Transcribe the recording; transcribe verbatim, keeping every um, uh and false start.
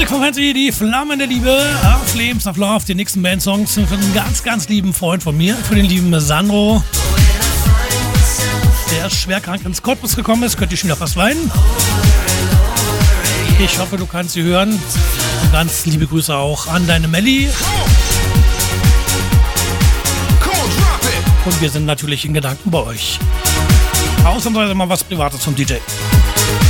Music von Fancy, die Flammen der Liebe auf Flames of Love. Die nächsten Band-Songs sind für einen ganz, ganz lieben Freund von mir, für den lieben Sandro, der schwer krank ins Cottbus gekommen ist. Könnt ihr schon wieder fast weinen. Ich hoffe, du kannst sie hören. Und ganz liebe Grüße auch an deine Melli. Und wir sind natürlich in Gedanken bei euch. Ausnahmsweise mal was Privates vom D J.